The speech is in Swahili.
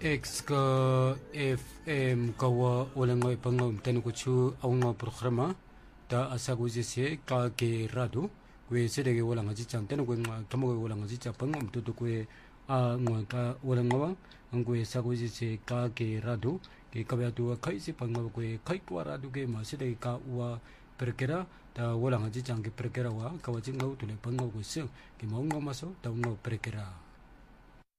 Ex ka FM kawa walang pangam tenukuchu aunga programa ta asaguzese ka ke rado we sedege walang ajichang tenukwe kamo walang ajicha pangam tutukwe a ngwa ka walang ngawa ngwe saguzese ka ke rado ke kabyatu kaisi pangam kwe kaikwa rado ke ma sedege ka wa perkera ta walang ajichang ke perkera wa kawajing ngau tule pangam kwe se ke maunga maso ta ngau perkera